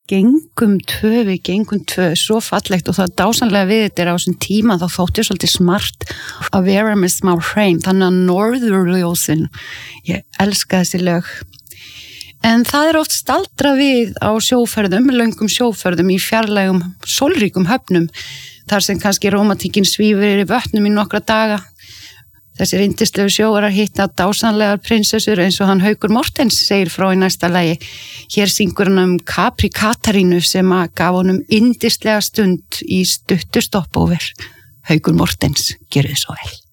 við gengum tvö, svo fallegt og það dásanlega við þetta á þessum tíma, þá þótti svolítið smart að vera með smá hreim, þannig að norðurljósin, ég elska þessi lög. En það oft staldra við á sjóferðum, löngum sjóferðum í fjarlægum, sólríkum höfnum, þar sem kannski rómantíkin svífur í vötnum í nokkra daga. Þessir yndislegu sjóarar hitta dásanlegar prinsessur eins og hann Haukur Mortens segir frá í næsta lagi. Hér syngur hann Capri Katarínu sem gaf honum yndislega stund í stuttu stopover. Haukur Mortens, gjörðu svo vel.